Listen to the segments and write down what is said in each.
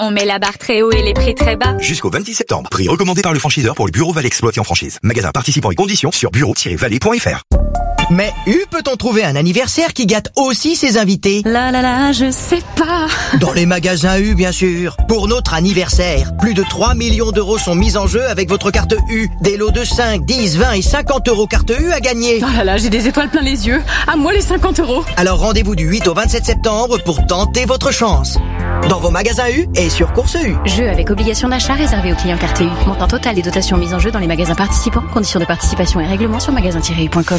On met la barre très haut et les prix très bas. Jusqu'au 26 septembre. Prix recommandé par le franchiseur pour le bureau Vallée exploité en franchise. Magasin participant et conditions sur bureau-vallée.fr. Mais peut-on trouver un anniversaire qui gâte aussi ses invités? Je sais pas. Dans les magasins U, bien sûr. Pour notre anniversaire, plus de 3 millions d'euros sont mis en jeu avec votre carte U. Des lots de 5, 10, 20 et 50 euros carte U à gagner. J'ai des étoiles plein les yeux. À moi les 50 euros. Alors rendez-vous du 8 au 27 septembre pour tenter votre chance. Dans vos magasins U et sur Course U. Jeu avec obligation d'achat réservé aux clients carte U. Montant total et dotations mises en jeu dans les magasins participants. Conditions de participation et règlements sur magasin-u.com.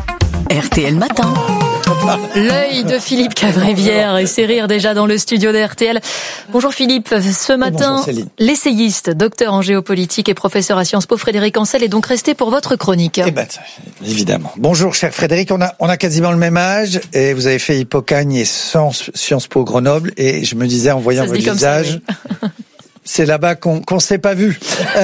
RTL Matin. L'œil de Philippe Cavrivière et ses rires déjà dans le studio de RTL. Bonjour Philippe, ce matin, l'essayiste, docteur en géopolitique et professeur à Sciences Po, Frédéric Ancel, est donc resté pour votre chronique. Évidemment. Bonjour cher Frédéric, on a quasiment le même âge et vous avez fait Hippocagne et Sciences Po Grenoble et je me disais en voyant votre visage... C'est là-bas qu'on s'est pas vu.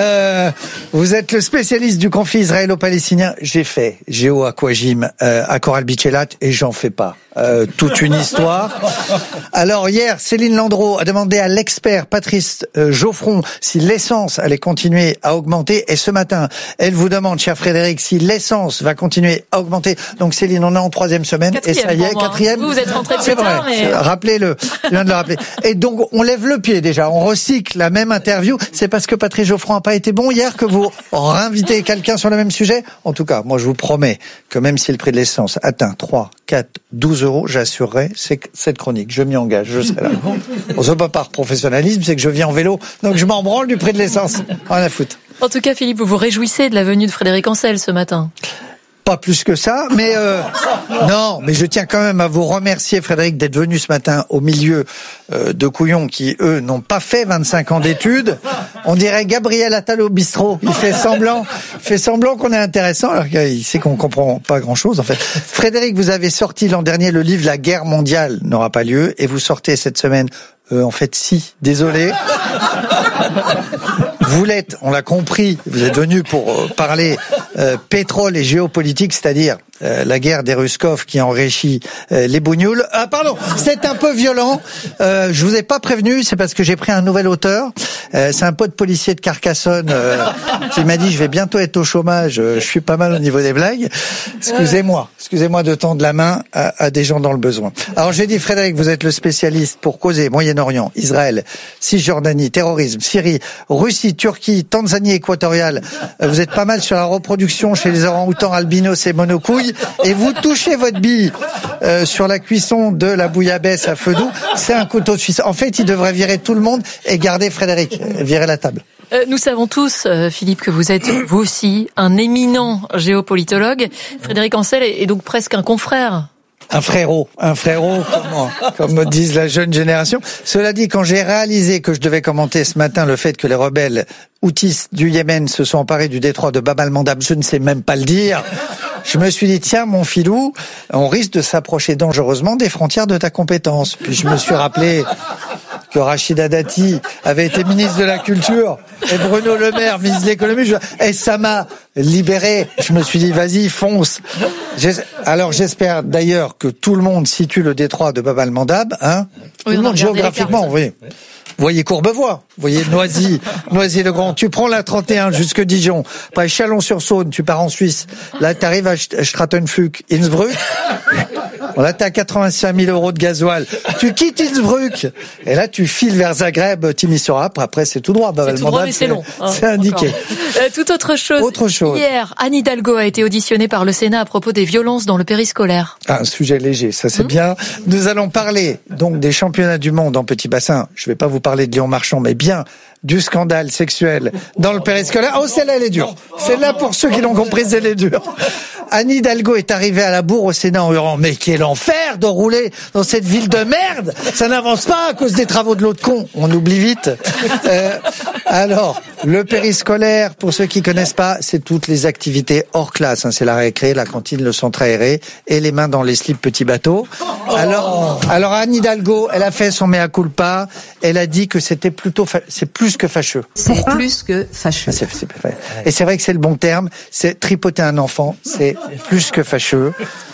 Vous êtes le spécialiste du conflit israélo-palestinien. J'ai fait Géo-Aquagym à Coral Beach Eilat et j'en fais pas. Toute une histoire. Alors hier, Céline Landreau a demandé à l'expert Patrice Geoffron si l'essence allait continuer à augmenter. Et ce matin, elle vous demande, cher Frédéric, si l'essence va continuer à augmenter. Donc Céline, on est en 3e semaine. Et ça y est, 4e. Vous êtes rentré de C'est vrai. mais... Rappelez-le. Je viens de le rappeler. Et donc, on lève le pied déjà. On recycle la même interview. C'est parce que Patrice Geoffron n'a pas été bon hier que vous réinvitez quelqu'un sur le même sujet. En tout cas, moi, je vous promets que même si le prix de l'essence atteint 3, 4, 12 euros, j'assurerai cette chronique. Je m'y engage, je serai là. On se bat par professionnalisme, c'est que je viens en vélo, donc je m'en branle du prix de l'essence. Rien à foutre. En tout cas, Philippe, vous vous réjouissez de la venue de Frédéric Ancel ce matin. Pas plus que ça, mais non, mais je tiens quand même à vous remercier, Frédéric, d'être venu ce matin au milieu de couillons qui, eux, n'ont pas fait 25 ans d'études. On dirait Gabriel Attal au bistrot. Il fait semblant qu'on est intéressant, alors qu'il sait qu'on comprend pas grand-chose, en fait. Frédéric, vous avez sorti l'an dernier le livre La guerre mondiale n'aura pas lieu, et vous sortez cette semaine, en fait, si, désolé. Vous l'êtes, on l'a compris, vous êtes venu pour parler pétrole et géopolitique, c'est-à-dire la guerre des Ruskov qui enrichit les bougnoules. Ah pardon, c'est un peu violent. Je vous ai pas prévenu, c'est parce que j'ai pris un nouvel auteur. C'est un pote policier de Carcassonne qui m'a dit je vais bientôt être au chômage. Je suis pas mal au niveau des blagues. Excusez-moi de tendre la main à des gens dans le besoin. Alors j'ai dit Frédéric, vous êtes le spécialiste pour causer Moyen-Orient, Israël, Cisjordanie, terrorisme, Syrie, Russie, Turquie, Tanzanie équatoriale. Vous êtes pas mal sur la reproduction chez les orang-outans albinos et monocouilles. Et vous touchez votre bille sur la cuisson de la bouillabaisse à feu doux, c'est un couteau suisse. En fait, il devrait virer tout le monde et garder Frédéric, virer la table. Nous savons tous, Philippe, que vous êtes, vous aussi, un éminent géopolitologue. Frédéric Ancel est donc presque un confrère. Un frérot, comme me disent la jeune génération. Cela dit, quand j'ai réalisé que je devais commenter ce matin le fait que les rebelles houthis du Yémen se sont emparés du détroit de Bab al-Mandab, je ne sais même pas le dire, je me suis dit, tiens, mon filou, on risque de s'approcher dangereusement des frontières de ta compétence. Puis je me suis rappelé que Rachida Dati avait été ministre de la Culture et Bruno Le Maire, ministre de l'Économie. Et ça m'a libéré. Je me suis dit, vas-y, fonce. Alors j'espère d'ailleurs que tout le monde situe le détroit de Bab al-Mandab, hein. Tout le monde géographiquement, oui. Vous voyez Courbevoie, vous voyez Noisy-le-Grand. Tu prends la 31 jusque Dijon. Après Chalon-sur-Saône, tu pars en Suisse. Là, tu arrives à Strattenfluck, Innsbruck. Bon, là, t'as 85 000 euros de gasoil. Tu quittes Innsbruck. Et là, tu files vers Zagreb, Timisoara. Après, c'est tout droit. C'est tout droit, mais c'est long. C'est indiqué. Toute autre chose. Hier, Anne Hidalgo a été auditionnée par le Sénat à propos des violences dans le périscolaire. Un sujet léger, ça c'est bien. Nous allons parler donc des championnats du monde en petit bassin. Je vais pas vous parler de Lyon Marchand, mais bien du scandale sexuel dans le périscolaire. Oh, celle-là, elle est dure. Celle-là, pour ceux qui l'ont compris, elle est dure. Anne Hidalgo est arrivée à la bourre au Sénat en hurlant « Mais quel enfer de rouler dans cette ville de merde ! Ça n'avance pas à cause des travaux de l'autre con !» On oublie vite. Alors, le périscolaire, pour ceux qui connaissent pas, c'est toutes les activités hors classe. C'est la récré, la cantine, le centre aéré et les mains dans les slips petits bateaux. Alors Anne Hidalgo, elle a fait son mea culpa. Elle a dit que c'était c'est plus que fâcheux. C'est plus que fâcheux. Et c'est vrai que c'est le bon terme. C'est tripoter un enfant. C'est plus que fâcheux.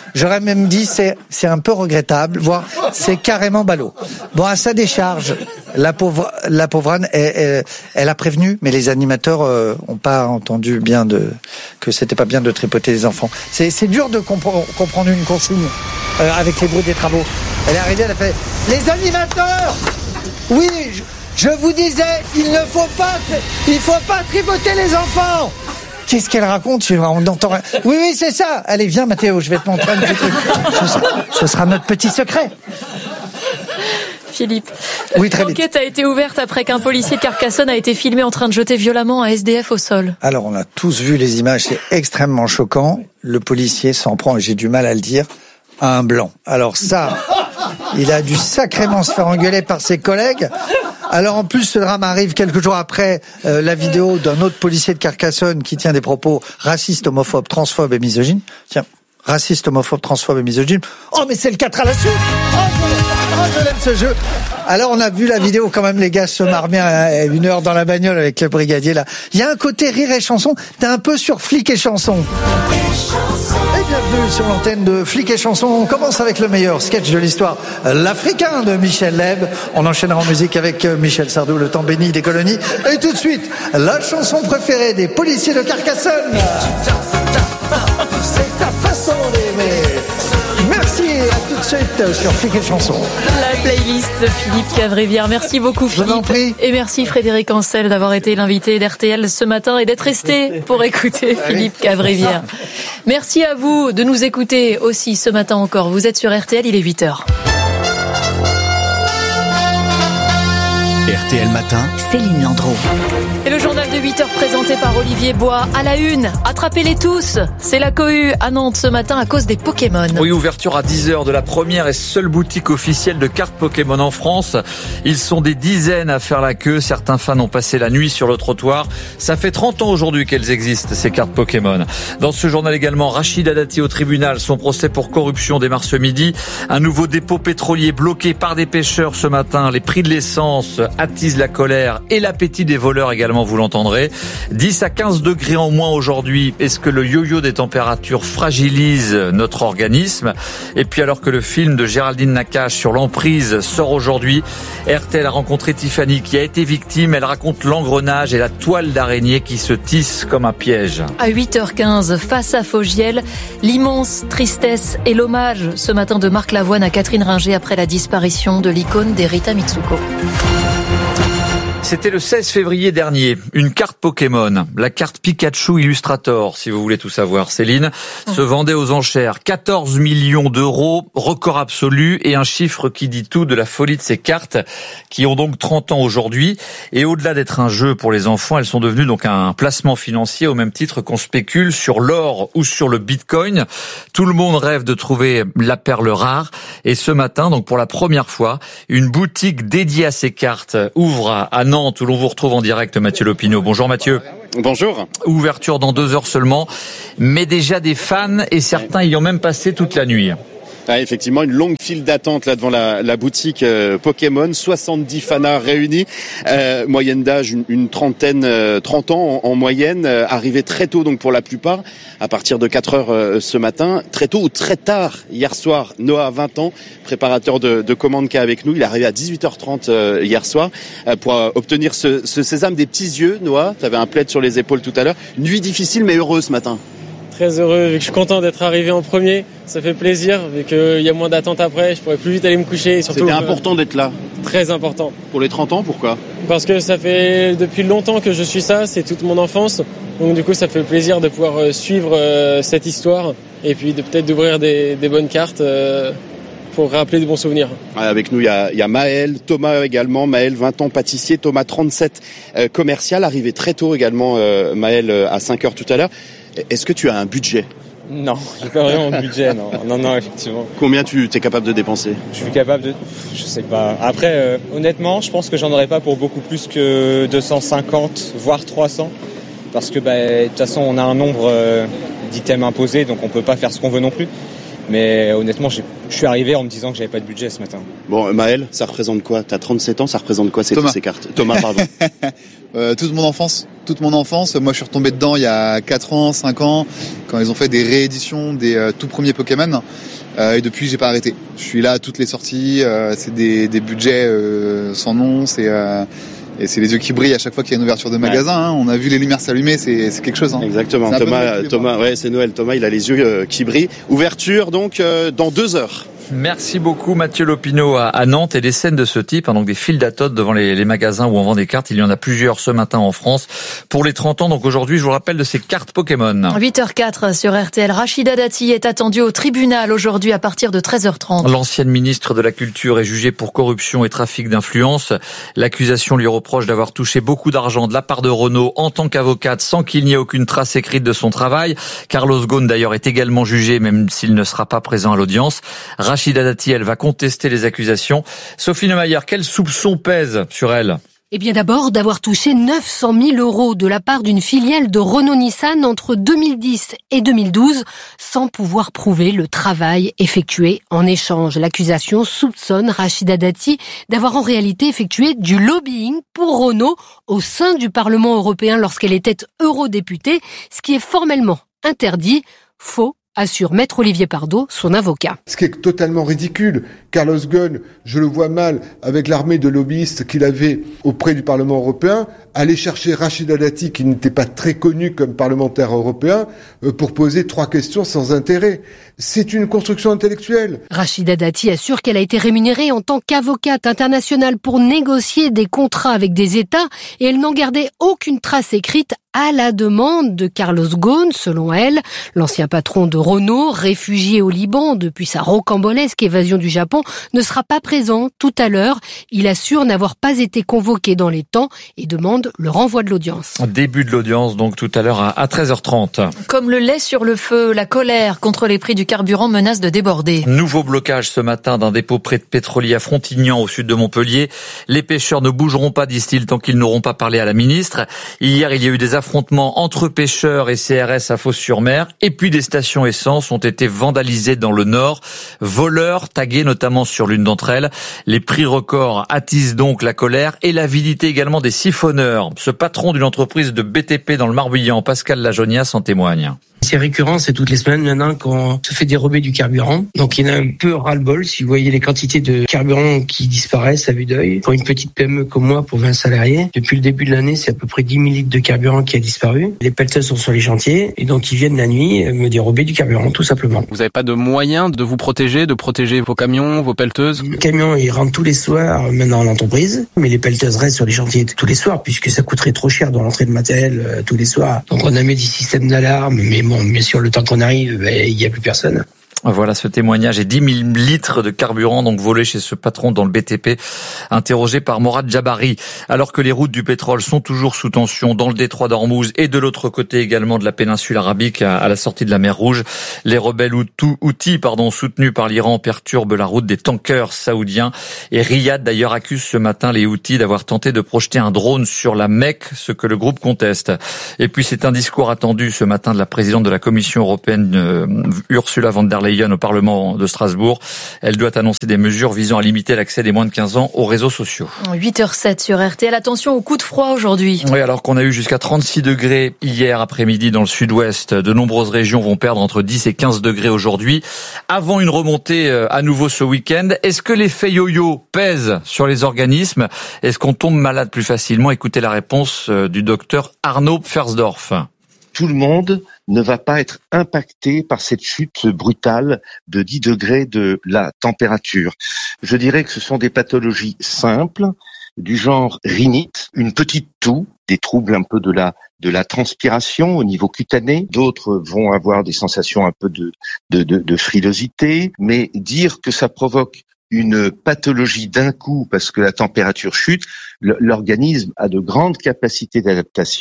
J'aurais même dit c'est un peu regrettable, voire c'est carrément ballot. Bon, à sa décharge, la pauvre Anne, elle a prévenu, mais les animateurs ont pas entendu bien que c'était pas bien de tripoter les enfants. C'est dur de comprendre une consigne avec les bruits des travaux. Elle est arrivée, elle a fait les animateurs. Oui, je vous disais, il faut pas tripoter les enfants. Qu'est-ce qu'elle raconte? On entend rien. Oui, c'est ça. Allez, viens, Mathéo, je vais te montrer un petit truc. Ce sera notre petit secret. Philippe, oui, très vite. L'enquête a été ouverte après qu'un policier de Carcassonne a été filmé en train de jeter violemment un SDF au sol. Alors, on a tous vu les images, c'est extrêmement choquant. Le policier s'en prend, et j'ai du mal à le dire, à un blanc. Alors ça, il a dû sacrément se faire engueuler par ses collègues. Alors en plus, ce drame arrive quelques jours après la vidéo d'un autre policier de Carcassonne qui tient des propos racistes, homophobes, transphobes et misogynes. Tiens, raciste, homophobe, transphobe et misogyne. Oh, mais c'est le 4 à la suite. Je l'aime ce jeu. Alors on a vu la vidéo quand même, les gars se marrent bien, hein, 1 heure dans la bagnole avec le brigadier là. Il y a un côté rire et chanson, t'es un peu sur Flic et chanson. Et bienvenue sur l'antenne de Flic et chanson. On commence avec le meilleur sketch de l'histoire, l'Africain de Michel Leb. On enchaînera en musique avec Michel Sardou, le temps béni des colonies. Et tout de suite, la chanson préférée des policiers de Carcassonne. C'est ta façon d'aimer. Merci, à tout de suite sur Flic et chanson. La playlist de Philippe Cavrivière. Merci beaucoup Philippe. Et merci Frédéric Ancel d'avoir été l'invité d'RTL ce matin et d'être resté pour écouter Philippe Cavrivière. Merci à vous de nous écouter aussi ce matin encore. Vous êtes sur RTL, il est 8h. RTL Matin, Céline Landreau. Et le journal de 8h présenté par Olivier Bois à la une. Attrapez-les tous. C'est la cohue à Nantes ce matin à cause des Pokémon. Oui, ouverture à 10h de la première et seule boutique officielle de cartes Pokémon en France. Ils sont des dizaines à faire la queue. Certains fans ont passé la nuit sur le trottoir. Ça fait 30 ans aujourd'hui qu'elles existent, ces cartes Pokémon. Dans ce journal également, Rachida Dati au tribunal. Son procès pour corruption démarre ce midi. Un nouveau dépôt pétrolier bloqué par des pêcheurs ce matin. Les prix de l'essence attisent la colère et l'appétit des voleurs également, vous l'entendrez. 10 à 15 degrés en moins aujourd'hui. Est-ce que le yo-yo des températures fragilise notre organisme? Et puis alors que le film de Géraldine Nakache sur l'emprise sort aujourd'hui, RTL a rencontré Tiffany qui a été victime. Elle raconte l'engrenage et la toile d'araignée qui se tisse comme un piège. À 8h15, face à Fogiel, l'immense tristesse et l'hommage ce matin de Marc Lavoine à Catherine Ringer après la disparition de l'icône d'Erita Mitsuko. C'était le 16 février dernier, une carte Pokémon, la carte Pikachu Illustrator, si vous voulez tout savoir, Céline, se vendait aux enchères 14 millions d'euros, record absolu et un chiffre qui dit tout de la folie de ces cartes qui ont donc 30 ans aujourd'hui. Et au-delà d'être un jeu pour les enfants, elles sont devenues donc un placement financier au même titre qu'on spécule sur l'or ou sur le bitcoin. Tout le monde rêve de trouver la perle rare. Et ce matin, donc pour la première fois, une boutique dédiée à ces cartes ouvre à Nantes, où l'on vous retrouve en direct, Mathieu Lopineau. Bonjour Mathieu. Bonjour. Ouverture dans 2 heures seulement, mais déjà des fans et certains y ont même passé toute la nuit. Ah, effectivement, une longue file d'attente là devant la boutique Pokémon, 70 fanards réunis, moyenne d'âge une trentaine, 30 ans en moyenne, arrivés très tôt donc pour la plupart, à partir de 4 heures ce matin, très tôt ou très tard hier soir. Noah, 20 ans, préparateur de commande K avec nous, il est arrivé à 18h30 hier soir pour obtenir ce sésame des petits yeux. Noah, tu avais un plaid sur les épaules tout à l'heure, une nuit difficile mais heureuse ce matin. Très heureux, vu que je suis content d'être arrivé en premier. Ça fait plaisir, vu qu'il y a moins d'attente après. Je pourrais plus vite aller me coucher. Et surtout, c'était important d'être là. Très important. Pour les 30 ans, pourquoi ? Parce que ça fait depuis longtemps que je suis ça, c'est toute mon enfance. Donc du coup, ça fait plaisir de pouvoir suivre cette histoire. Et puis de peut-être d'ouvrir des bonnes cartes pour rappeler de bons souvenirs. Avec nous, il y a Maël, Thomas également. Maël, 20 ans, pâtissier. Thomas, 37, commercial. Arrivé très tôt également, Maël, à 5 heures tout à l'heure. Est-ce que tu as un budget ? Non, j'ai pas vraiment un budget, non, effectivement. Combien tu es capable de dépenser ? Je suis capable de... Je sais pas. Après, honnêtement, je pense que j'en aurais pas pour beaucoup plus que 250, voire 300. Parce que, de toute façon, on a un nombre d'items imposés, donc on peut pas faire ce qu'on veut non plus. Mais honnêtement, je suis arrivé en me disant que j'avais pas de budget ce matin. Bon, Maël, ça représente quoi ? T'as 37 ans, ça représente quoi ces cartes ? Thomas, pardon. toute mon enfance. Moi, je suis retombé dedans il y a 4 ans, 5 ans, quand ils ont fait des rééditions des tout premiers Pokémon. Et depuis, j'ai pas arrêté. Je suis là à toutes les sorties. C'est des budgets sans nom. Et c'est les yeux qui brillent à chaque fois qu'il y a une ouverture de magasin. Hein. On a vu les lumières s'allumer, c'est quelque chose. Hein. Exactement. Thomas, ouais, c'est Noël. Thomas, il a les yeux qui brillent. Ouverture donc dans 2 heures. Merci beaucoup Mathieu Lopineau à Nantes. Et des scènes de ce type, donc des files d'attente devant les magasins où on vend des cartes, il y en a plusieurs ce matin en France pour les 30 ans. Donc aujourd'hui, je vous rappelle de ces cartes Pokémon. 8h04 sur RTL. Rachida Dati est attendue au tribunal aujourd'hui à partir de 13h30. L'ancienne ministre de la Culture est jugée pour corruption et trafic d'influence. L'accusation lui reproche d'avoir touché beaucoup d'argent de la part de Renault en tant qu'avocate sans qu'il n'y ait aucune trace écrite de son travail. Carlos Ghosn d'ailleurs est également jugé même s'il ne sera pas présent à l'audience. Rachida Dati, elle va contester les accusations. Sophie Neumayer, quels soupçons pèsent sur elle ? Eh bien d'abord, d'avoir touché 900 000 € de la part d'une filiale de Renault-Nissan entre 2010 et 2012, sans pouvoir prouver le travail effectué en échange. L'accusation soupçonne Rachida Dati d'avoir en réalité effectué du lobbying pour Renault au sein du Parlement européen lorsqu'elle était eurodéputée, ce qui est formellement interdit. Faux, assure Maître Olivier Pardo, son avocat. Ce qui est totalement ridicule. Carlos Ghosn, je le vois mal, avec l'armée de lobbyistes qu'il avait auprès du Parlement européen, aller chercher Rachida Dati, qui n'était pas très connue comme parlementaire européen, pour poser 3 questions sans intérêt. C'est une construction intellectuelle. Rachida Dati assure qu'elle a été rémunérée en tant qu'avocate internationale pour négocier des contrats avec des États et elle n'en gardait aucune trace écrite à la demande de Carlos Ghosn, selon elle. L'ancien patron de Renault, réfugié au Liban depuis sa rocambolesque évasion du Japon, ne sera pas présent tout à l'heure. Il assure n'avoir pas été convoqué dans les temps et demande le renvoi de l'audience. Début de l'audience, donc tout à l'heure à 13h30. Comme le lait sur le feu, la colère contre les prix du carburant menace de déborder. Nouveau blocage ce matin d'un dépôt pétrolier à Frontignan au sud de Montpellier. Les pêcheurs ne bougeront pas, disent-ils, tant qu'ils n'auront pas parlé à la ministre. Hier, il y a eu des affrontements entre pêcheurs et CRS à Fos-sur-Mer. Et puis des stations essence ont été vandalisées dans le nord. Voleurs tagués notamment sur l'une d'entre elles. Les prix records attisent donc la colère et l'avidité également des siphonneurs. Ce patron d'une entreprise de BTP dans le Morbihan, Pascal Lajonia, s'en témoigne. C'est récurrent, c'est toutes les semaines maintenant qu'on se fait dérober du carburant. Donc il y en a un peu ras-le-bol si vous voyez les quantités de carburant qui disparaissent à vue d'œil. Pour une petite PME comme moi, pour 20 salariés, depuis le début de l'année, c'est à peu près 10 000 litres de carburant qui a disparu. Les pelleteuses sont sur les chantiers et donc ils viennent la nuit me dérober du carburant, tout simplement. Vous n'avez pas de moyens de vous protéger, de protéger vos camions, vos pelleteuses ? Le camion, il rentre tous les soirs maintenant à l'entreprise, mais les pelleteuses restent sur les chantiers tous les soirs puisque ça coûterait trop cher de rentrer le matériel tous les soirs. Donc on a mis des systèmes d'alarme, mais bon, bien sûr, le temps qu'on arrive, il n'y a plus personne. Voilà ce témoignage et 10 000 litres de carburant donc volés chez ce patron dans le BTP, interrogé par Morad Jabari. Alors que les routes du pétrole sont toujours sous tension dans le détroit d'Ormuz et de l'autre côté également de la péninsule arabique à la sortie de la mer Rouge, les rebelles Houthis soutenus par l'Iran perturbent la route des tankers saoudiens. Et Riyad d'ailleurs accuse ce matin les Houthis d'avoir tenté de projeter un drone sur la Mecque, ce que le groupe conteste. Et puis c'est un discours attendu ce matin de la présidente de la Commission européenne, Ursula von der Leyen, au Parlement de Strasbourg. Elle doit annoncer des mesures visant à limiter l'accès des moins de 15 ans aux réseaux sociaux. 8h07 sur RTL. Attention au coup de froid aujourd'hui. Oui, alors qu'on a eu jusqu'à 36 degrés hier après-midi dans le sud-ouest, de nombreuses régions vont perdre entre 10 et 15 degrés aujourd'hui. Avant une remontée à nouveau ce week-end, est-ce que l'effet yo-yo pèse sur les organismes ? Est-ce qu'on tombe malade plus facilement ? Écoutez la réponse du docteur Arnaud Pfersdorf. Tout le monde ne va pas être impacté par cette chute brutale de 10 degrés de la température. Je dirais que ce sont des pathologies simples, du genre rhinite, une petite toux, des troubles un peu de la transpiration au niveau cutané. D'autres vont avoir des sensations un peu de frilosité, mais dire que ça provoque une pathologie d'un coup parce que la température chute, l'organisme a de grandes capacités d'adaptation.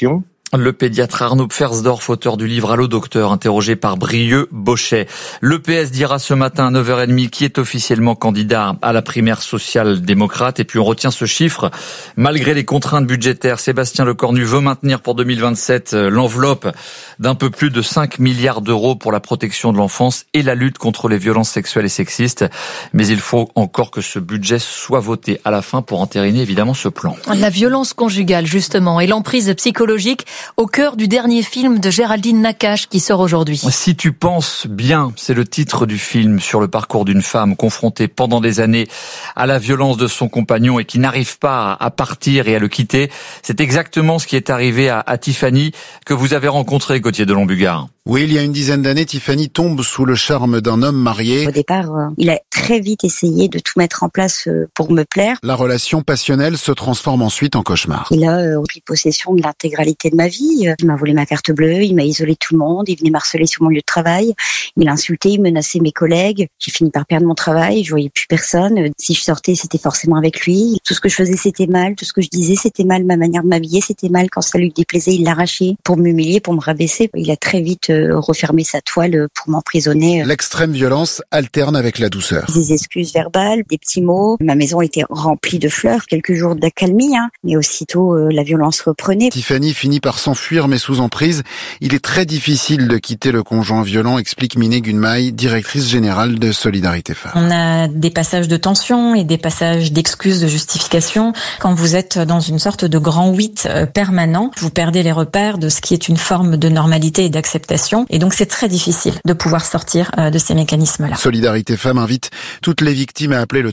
Le pédiatre Arnaud Pfersdorf, auteur du livre Allô docteur, interrogé par Brieux-Bochet. Le PS dira ce matin à 9h30 qui est officiellement candidat à la primaire social-démocrate. Et puis on retient ce chiffre. Malgré les contraintes budgétaires, Sébastien Lecornu veut maintenir pour 2027 l'enveloppe d'un peu plus de 5 milliards d'euros pour la protection de l'enfance et la lutte contre les violences sexuelles et sexistes. Mais il faut encore que ce budget soit voté à la fin pour entériner évidemment ce plan. La violence conjugale justement et l'emprise psychologique au cœur du dernier film de Géraldine Nakache qui sort aujourd'hui. Si tu penses bien, c'est le titre du film sur le parcours d'une femme confrontée pendant des années à la violence de son compagnon et qui n'arrive pas à partir et à le quitter. C'est exactement ce qui est arrivé à Tiffany que vous avez rencontré, Gauthier de Lombugard. Oui, il y a une dizaine d'années, Tiffany tombe sous le charme d'un homme marié. Au départ, il a très vite essayé de tout mettre en place pour me plaire. La relation passionnelle se transforme ensuite en cauchemar. Il a pris possession de l'intégralité de ma vie. Il m'a volé ma carte bleue, il m'a isolé tout le monde, il venait m'harceler sur mon lieu de travail. Il insultait, il menaçait mes collègues. J'ai fini par perdre mon travail, je voyais plus personne. Si je sortais, c'était forcément avec lui. Tout ce que je faisais, c'était mal. Tout ce que je disais, c'était mal. Ma manière de m'habiller, c'était mal. Quand ça lui déplaisait, il l'arrachait pour m'humilier, pour me rabaisser. Il a très vite refermer sa toile pour m'emprisonner. L'extrême violence alterne avec la douceur. Des excuses verbales, des petits mots. Ma maison était remplie de fleurs, quelques jours d'accalmie, mais aussitôt la violence reprenait. Tiffany finit par s'enfuir mais sous emprise. Il est très difficile de quitter le conjoint violent, explique Miné Gunmaï, directrice générale de Solidarité Femmes. On a des passages de tension et des passages d'excuses, de justification. Quand vous êtes dans une sorte de grand 8 permanent, vous perdez les repères de ce qui est une forme de normalité et d'acceptation. Et donc c'est très difficile de pouvoir sortir de ces mécanismes-là. Solidarité Femmes invite toutes les victimes à appeler le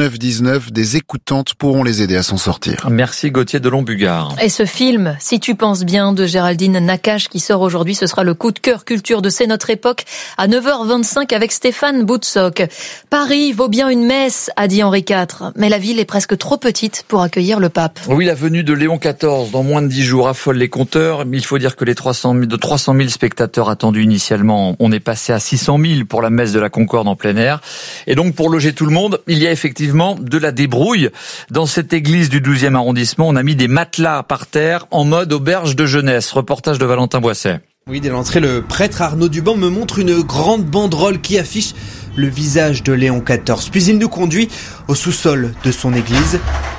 3919. Des écoutantes pourront les aider à s'en sortir. Merci Gauthier de Lombugard. Et ce film, Si tu penses bien, de Géraldine Nakache qui sort aujourd'hui, ce sera le coup de cœur culture de C'est notre époque à 9h25 avec Stéphane Boutsock. Paris vaut bien une messe, a dit Henri IV, mais la ville est presque trop petite pour accueillir le pape. Oui, la venue de Léon XIV dans moins de 10 jours affole les compteurs. Il faut dire que les 300 000 spectateurs attendus initialement, on est passé à 600 000 pour la messe de la Concorde en plein air. Et donc, pour loger tout le monde, il y a effectivement de la débrouille. Dans cette église du 12e arrondissement, on a mis des matelas par terre en mode auberge de jeunesse. Reportage de Valentin Boisset. Oui, dès l'entrée, le prêtre Arnaud Duban me montre une grande banderole qui affiche le visage de Léon XIV. Puis il nous conduit au sous-sol de son église.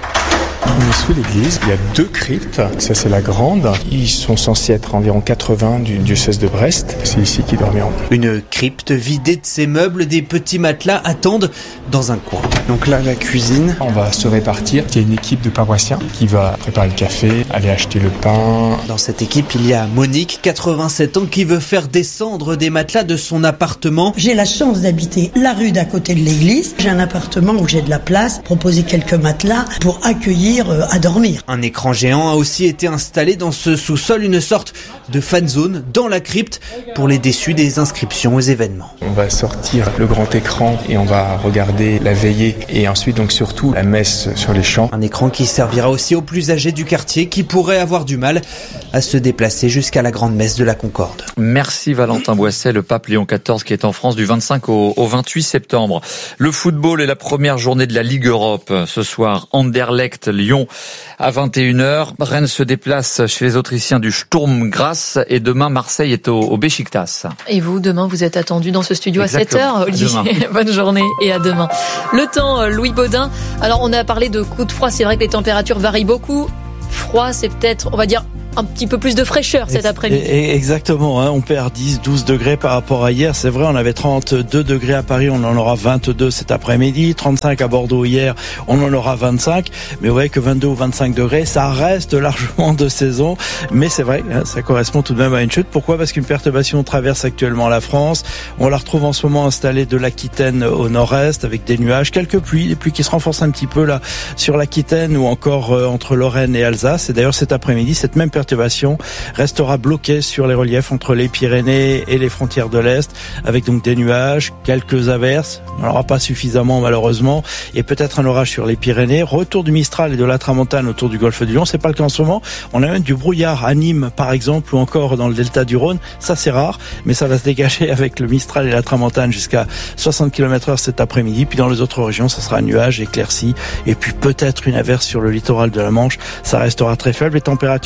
On est sous l'église, il y a 2 cryptes, ça c'est la grande, ils sont censés être environ 80 du diocèse de Brest, c'est ici qu'ils dormiront. Une crypte vidée de ses meubles, des petits matelas attendent dans un coin. Donc là la cuisine, on va se répartir, il y a une équipe de paroissiens qui va préparer le café, aller acheter le pain. Dans cette équipe il y a Monique, 87 ans, qui veut faire descendre des matelas de son appartement. J'ai la chance d'habiter la rue d'à côté de l'église, j'ai un appartement où j'ai de la place, proposer quelques matelas pour accueillir à dormir. Un écran géant a aussi été installé dans ce sous-sol, une sorte de fan zone dans la crypte pour les déçus des inscriptions aux événements. On va sortir le grand écran et on va regarder la veillée et ensuite donc surtout la messe sur les champs. Un écran qui servira aussi aux plus âgés du quartier qui pourraient avoir du mal à se déplacer jusqu'à la grande messe de la Concorde. Merci Valentin Boisset, le pape Léon XIV qui est en France du 25 au 28 septembre. Le football est la première journée de la Ligue Europe. Ce soir, Anderlecht Lyon à 21h. Rennes se déplace chez les Autrichiens du Sturm Graz et demain Marseille est au Beşiktaş. Et vous, demain, vous êtes attendu dans ce studio Exactement. à 7h, Olivier. Bonne journée et à demain. Le temps, Louis Baudin. Alors, on a parlé de coups de froid. C'est vrai que les températures varient beaucoup. Froid, c'est peut-être, on va dire, un petit peu plus de fraîcheur cet après-midi. Exactement, on perd 10-12 degrés par rapport à hier. C'est vrai, on avait 32 degrés à Paris, on en aura 22 cet après-midi, 35 à Bordeaux hier, on en aura 25. Mais vous voyez que 22 ou 25 degrés, ça reste largement de saison. Mais c'est vrai, ça correspond tout de même à une chute. Pourquoi ? Parce qu'une perturbation traverse actuellement la France. On la retrouve en ce moment installée de l'Aquitaine au nord-est avec des nuages, quelques pluies, des pluies qui se renforcent un petit peu là sur l'Aquitaine ou encore entre Lorraine et Alsace. Et d'ailleurs cet après-midi, cette même perturbation restera bloquée sur les reliefs entre les Pyrénées et les frontières de l'Est, avec donc des nuages, quelques averses, on n'en aura pas suffisamment malheureusement, et peut-être un orage sur les Pyrénées, retour du Mistral et de la Tramontane autour du golfe du Lion, c'est pas le cas en ce moment, on a même du brouillard à Nîmes par exemple, ou encore dans le delta du Rhône, ça c'est rare, mais ça va se dégager avec le Mistral et la Tramontane jusqu'à 60 km/h cet après-midi, puis dans les autres régions, ça sera un nuage éclairci, et puis peut-être une averse sur le littoral de la Manche, ça restera très faible, les températures donc en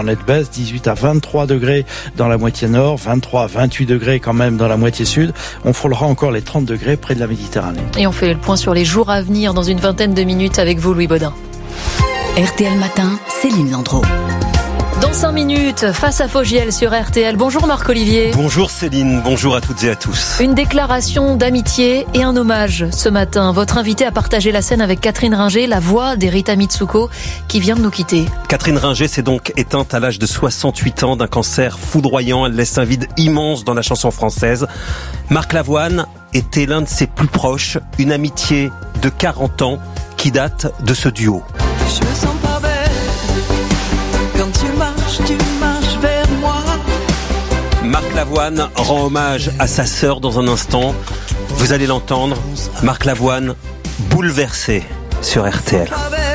nette baisse, 18 à 23 degrés dans la moitié nord, 23 à 28 degrés quand même dans la moitié sud. On frôlera encore les 30 degrés près de la Méditerranée. Et on fait le point sur les jours à venir dans une vingtaine de minutes avec vous, Louis Baudin. RTL Matin, Céline Landreau. Dans 5 minutes, face à Fogiel sur RTL. Bonjour Marc-Olivier. Bonjour Céline, bonjour à toutes et à tous. Une déclaration d'amitié et un hommage ce matin. Votre invité a partagé la scène avec Catherine Ringer, la voix d'Erita Mitsuko, qui vient de nous quitter. Catherine Ringer s'est donc éteinte à l'âge de 68 ans d'un cancer foudroyant. Elle laisse un vide immense dans la chanson française. Marc Lavoine était l'un de ses plus proches, une amitié de 40 ans qui date de ce duo. Je me sens pas belle quand tu marches vers moi. Marc Lavoine rend hommage à sa sœur dans un instant. Vous allez l'entendre. Marc Lavoine bouleversé sur RTL.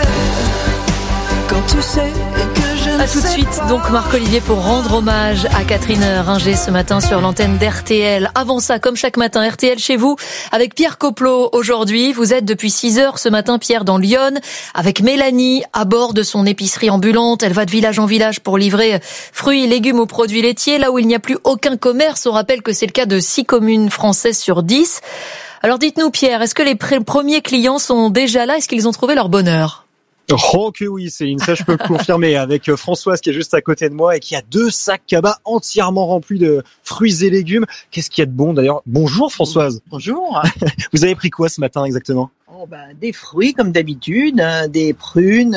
Quand tu sais que je à tout de suite, donc Marc-Olivier, pour rendre hommage à Catherine Ringer ce matin sur l'antenne d'RTL. Avant ça, comme chaque matin, RTL chez vous, avec Pierre Coplot aujourd'hui. Vous êtes depuis 6h ce matin, Pierre, dans Lyon, avec Mélanie, à bord de son épicerie ambulante. Elle va de village en village pour livrer fruits et légumes aux produits laitiers, là où il n'y a plus aucun commerce. On rappelle que c'est le cas de 6 communes françaises sur 10. Alors dites-nous, Pierre, est-ce que les premiers clients sont déjà là? Est-ce qu'ils ont trouvé leur bonheur? Oh que oui, Céline, ça je peux le confirmer avec Françoise qui est juste à côté de moi et qui a 2 sacs cabas entièrement remplis de fruits et légumes. Qu'est-ce qu'il y a de bon d'ailleurs? Bonjour Françoise. Bonjour. Vous avez pris quoi ce matin exactement? Des fruits comme d'habitude, des prunes,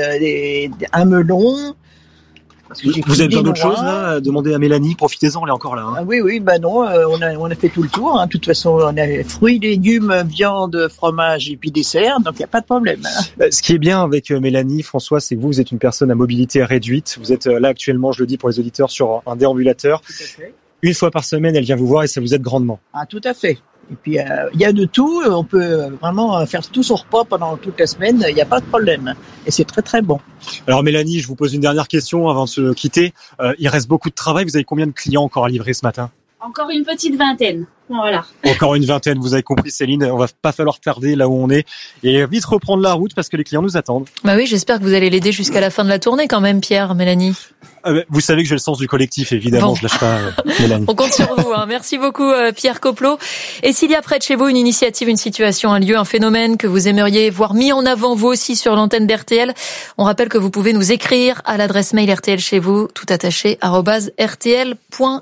un melon. Vous avez besoin d'autre chose là? Demandez à Mélanie, profitez-en, elle est encore là. Hein. Ah, oui, non, on a fait tout le tour. Hein. De toute façon, on a fruits, légumes, viande, fromage et puis dessert, donc il n'y a pas de problème. Hein. Ce qui est bien avec Mélanie, François, c'est que vous êtes une personne à mobilité réduite. Vous êtes là actuellement, je le dis pour les auditeurs, sur un déambulateur. Tout à fait. Une fois par semaine, elle vient vous voir et ça vous aide grandement. Ah, tout à fait. Et puis, il y a de tout. On peut vraiment faire tout son repas pendant toute la semaine. Il n'y a pas de problème. Et c'est très, très bon. Alors, Mélanie, je vous pose une dernière question avant de se quitter. Il reste beaucoup de travail. Vous avez combien de clients encore à livrer ce matin? Encore une petite vingtaine. Voilà. Encore une vingtaine. Vous avez compris, Céline. On va pas falloir tarder là où on est et vite reprendre la route parce que les clients nous attendent. Bah oui, j'espère que vous allez l'aider jusqu'à la fin de la tournée quand même, Pierre, Mélanie. Vous savez que j'ai le sens du collectif, évidemment, bon. Je lâche pas Mélanie. On compte sur vous. Hein. Merci beaucoup, Pierre Coplot. Et s'il y a près de chez vous une initiative, une situation, un lieu, un phénomène que vous aimeriez voir mis en avant vous aussi sur l'antenne d'RTL, on rappelle que vous pouvez nous écrire à l'adresse mail RTL chez vous, tout attaché, @rtl.fr.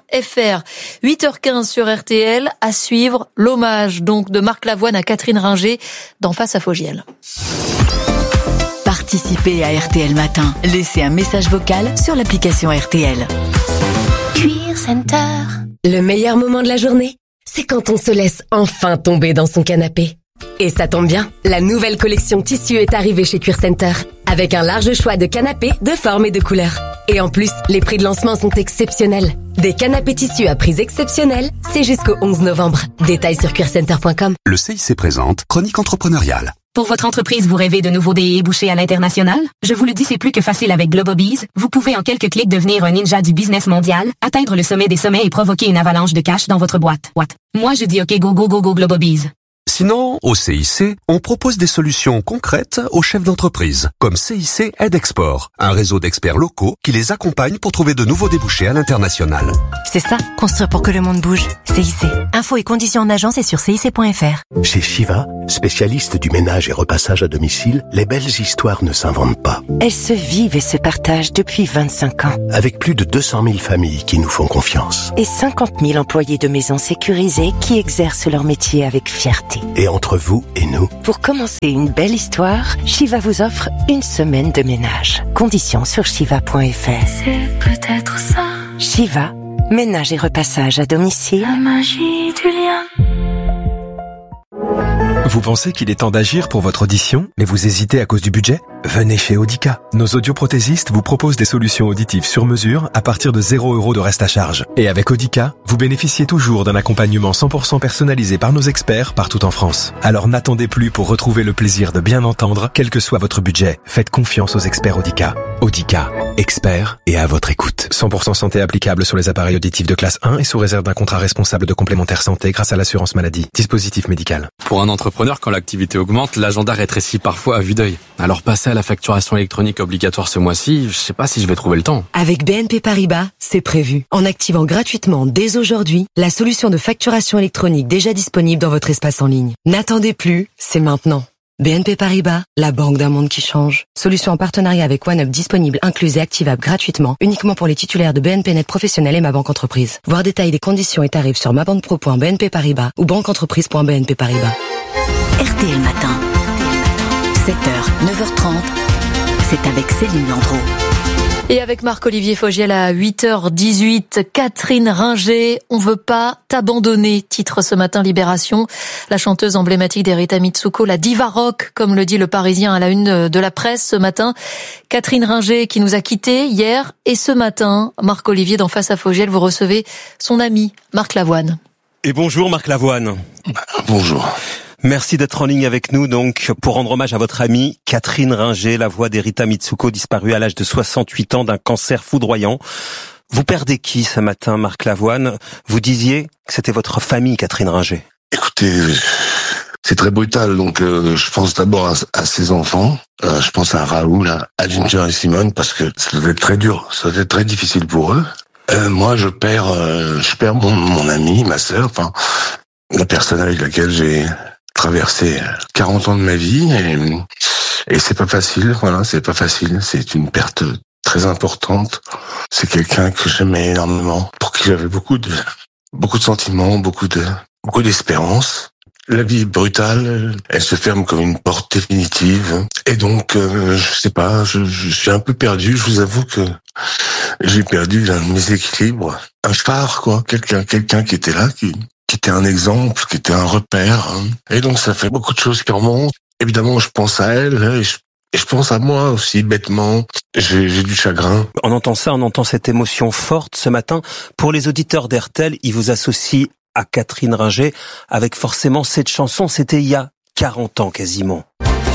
8h15 sur RTL, à suivre l'hommage donc de Marc Lavoine à Catherine Ringer dans Face à Fogiel. Participez à RTL Matin. Laissez un message vocal sur l'application RTL. Cuir Center. Le meilleur moment de la journée, c'est quand on se laisse enfin tomber dans son canapé. Et ça tombe bien, la nouvelle collection tissu est arrivée chez Cuir Center. Avec un large choix de canapés de formes et de couleurs. Et en plus, les prix de lancement sont exceptionnels. Des canapés tissus à prix exceptionnels, c'est jusqu'au 11 novembre. Détails sur cuircenter.com. Le CIC présente Chronique entrepreneuriale. Pour votre entreprise, vous rêvez de nouveaux débouchés à l'international? Je vous le dis, c'est plus que facile avec Globobees. Vous pouvez en quelques clics devenir un ninja du business mondial, atteindre le sommet des sommets et provoquer une avalanche de cash dans votre boîte. Moi, je dis OK, go, go, go, go, Globobees. Sinon, au CIC, on propose des solutions concrètes aux chefs d'entreprise, comme CIC Aide Export, un réseau d'experts locaux qui les accompagne pour trouver de nouveaux débouchés à l'international. C'est ça, construire pour que le monde bouge. CIC. Infos et conditions en agence et sur cic.fr. Chez Shiva, spécialiste du ménage et repassage à domicile, les belles histoires ne s'inventent pas. Elles se vivent et se partagent depuis 25 ans. Avec plus de 200 000 familles qui nous font confiance. Et 50 000 employés de maisons sécurisées qui exercent leur métier avec fierté. Et entre vous et nous, pour commencer une belle histoire, Shiva vous offre une semaine de ménage. Conditions sur shiva.fr. C'est peut-être ça. Shiva, ménage et repassage à domicile. La magie du lien. Vous pensez qu'il est temps d'agir pour votre audition, mais vous hésitez à cause du budget? Venez chez Audica. Nos audioprothésistes vous proposent des solutions auditives sur mesure à partir de 0 € de reste à charge. Et avec Audica, vous bénéficiez toujours d'un accompagnement 100% personnalisé par nos experts partout en France. Alors n'attendez plus pour retrouver le plaisir de bien entendre, quel que soit votre budget. Faites confiance aux experts Audica. Audica, experts et à votre écoute. 100% santé applicable sur les appareils auditifs de classe 1 et sous réserve d'un contrat responsable de complémentaire santé grâce à l'assurance maladie. Dispositif médical. Pour un entrepreneur, quand l'activité augmente, l'agenda rétrécit parfois à vue d'œil. Alors passez à la facturation électronique obligatoire ce mois-ci, je sais pas si je vais trouver le temps. Avec BNP Paribas, c'est prévu. En activant gratuitement dès aujourd'hui la solution de facturation électronique déjà disponible dans votre espace en ligne. N'attendez plus, c'est maintenant. BNP Paribas, la banque d'un monde qui change. Solution en partenariat avec OneUp disponible, incluse et activable gratuitement, uniquement pour les titulaires de BNP Net Professionnel et Ma Banque Entreprise. Voir détails des conditions et tarifs sur mabanquepro.bnp Paribas ou banqueentreprise.bnp Paribas. RTL Matin. 7h, 9h30, c'est avec Céline Landreau. Et avec Marc-Olivier Fogiel à 8h18, Catherine Ringer, on veut pas t'abandonner, titre ce matin Libération. La chanteuse emblématique d'Erita Mitsuko, la diva rock, comme le dit le Parisien à la une de la presse ce matin. Catherine Ringer qui nous a quittés hier et ce matin, Marc-Olivier dans Face à Fogiel, vous recevez son ami Marc Lavoine. Et bonjour Marc Lavoine. Bonjour. Merci d'être en ligne avec nous donc pour rendre hommage à votre amie Catherine Ringer, la voix d'Erita Mitsuko, disparue à l'âge de 68 ans d'un cancer foudroyant. Vous perdez qui ce matin, Marc Lavoine? Vous disiez que c'était votre famille, Catherine Ringer. Écoutez, c'est très brutal, donc je pense d'abord à ses enfants, je pense à Raoul, à Ginger et Simone, parce que ça doit être très dur, ça doit être très difficile pour eux. Moi, je perds mon ami, ma sœur, enfin la personne avec laquelle j'ai traversé 40 ans de ma vie et c'est pas facile, voilà, c'est pas facile, c'est une perte très importante. C'est quelqu'un que j'aimais énormément, pour qui j'avais beaucoup de sentiments, beaucoup d'espérance. La vie est brutale, elle se ferme comme une porte définitive et donc je sais pas, je suis un peu perdu, je vous avoue que j'ai perdu l'un de mes équilibres, un phare quoi, quelqu'un qui était là, qui était un exemple, qui était un repère. Et donc ça fait beaucoup de choses qui remontent. Évidemment, je pense à elle et je pense à moi aussi, bêtement. J'ai du chagrin. On entend ça, on entend cette émotion forte ce matin. Pour les auditeurs d'RTL, ils vous associent à Catherine Ringer avec forcément cette chanson. C'était il y a 40 ans quasiment.